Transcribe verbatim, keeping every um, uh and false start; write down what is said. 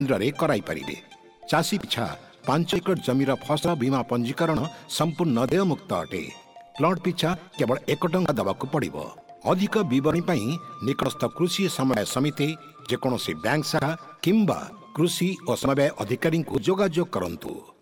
केन्द्र कराई पारिबे। चाषी पिछा पांच एकड़ जमीर फसल बीमा पंजीकरण संपूर्ण देयमुक्त अटे। प्लॉट पिछा केवल एक टंका दबाकू पड़िबो। अधिक विवरणी पई निकटस्थ कृषि समन्वय समिति जेकोसी बैंक शाखा किंबा कृषि और समन्वय अधिकारी को जोगाजोग करंतु।